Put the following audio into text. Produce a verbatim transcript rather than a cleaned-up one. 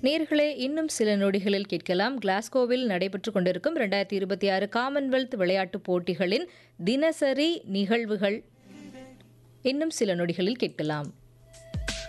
நேர்களே இன்னும் சில நொடிகளில் கேட்கலாம் கிளாஸ்கோவில் நடைபெற்று கொண்டிருக்கும் இரண்டாயிரத்தி இருபத்தி ஆறு காமன்வெல்த் விளையாட்டுப் போட்டிகளின் தினசரி நிகழ்வுகள் இன்னும் சில நொடிகளில் கேட்கலாம்.